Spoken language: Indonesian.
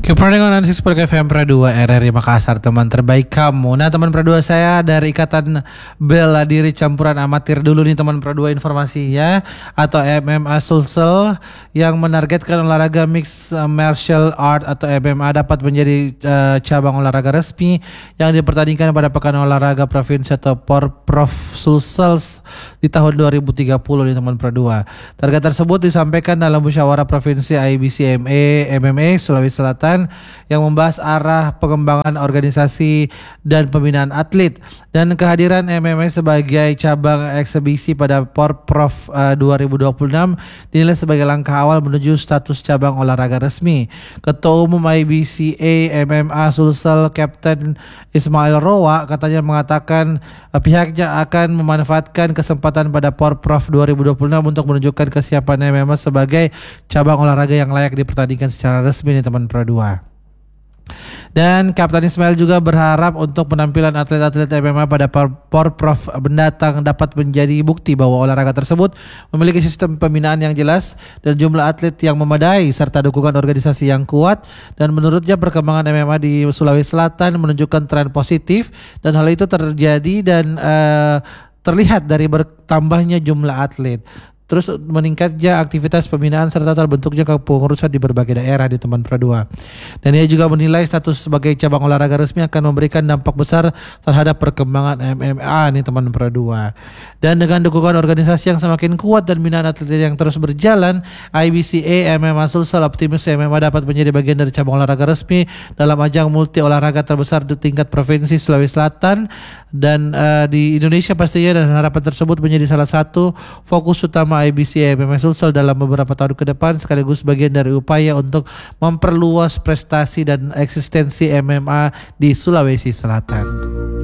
Kependengaran Sisper FM Pradua RRI Makassar, teman terbaik kamu. Nah, teman Pradua, saya dari Ikatan Bela Diri Campuran Amatir dulu nih teman Pradua, informasinya atau MMA Sulsel yang menargetkan olahraga Mixed Martial Art atau MMA dapat menjadi cabang olahraga resmi yang dipertandingkan pada Pekan Olahraga Provinsi atau Porprov Sulsel di tahun 2030 nih teman Pradua. Target tersebut disampaikan dalam musyawarah Provinsi IBCMA MMA Sulawesi Selatan yang membahas arah pengembangan organisasi dan pembinaan atlet, dan kehadiran MMA sebagai cabang eksebisi pada Porprov 2026 dinilai sebagai langkah awal menuju status cabang olahraga resmi. Ketua Umum IBCA MMA Sulsel Kapten Ismail Rowa katanya mengatakan pihaknya akan memanfaatkan kesempatan pada Porprov 2026 untuk menunjukkan kesiapan MMA sebagai cabang olahraga yang layak dipertandingkan secara resmi nih teman Pradua. Dan Kapten Ismail juga berharap untuk penampilan atlet-atlet MMA pada Porprov mendatang dapat menjadi bukti bahwa olahraga tersebut memiliki sistem pembinaan yang jelas dan jumlah atlet yang memadai serta dukungan organisasi yang kuat. Dan menurutnya perkembangan MMA di Sulawesi Selatan menunjukkan tren positif, dan hal itu terjadi dan terlihat dari bertambahnya jumlah atlet, terus meningkatnya aktivitas pembinaan serta terbentuknya kepengurusan di berbagai daerah di teman Pradua. Dan ia juga menilai status sebagai cabang olahraga resmi akan memberikan dampak besar terhadap perkembangan MMA nih teman Pradua. Dan dengan dukungan organisasi yang semakin kuat dan binaan atlet yang terus berjalan, IBCA MMA Sulsel optimis MMA dapat menjadi bagian dari cabang olahraga resmi dalam ajang multi olahraga terbesar di tingkat provinsi Sulawesi Selatan dan di Indonesia pastinya, dan harapan tersebut menjadi salah satu fokus utama IBCA MMA Sulsel dalam beberapa tahun ke depan, sekaligus bagian dari upaya untuk memperluas prestasi dan eksistensi MMA di Sulawesi Selatan.